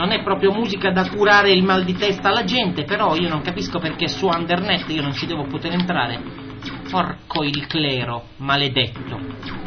non è proprio musica da curare il mal di testa alla gente, però io non capisco perché su Undernet io non ci devo poter entrare. Porco il clero, maledetto.